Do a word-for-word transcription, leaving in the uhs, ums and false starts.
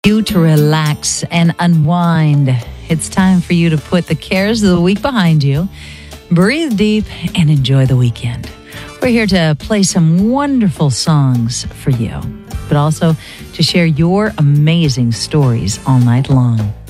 You to relax and unwind. It's time for you to put the cares of the week behind you, breathe deep, and enjoy the weekend. We're here to play some wonderful songs for you, but also to share your amazing stories all night long.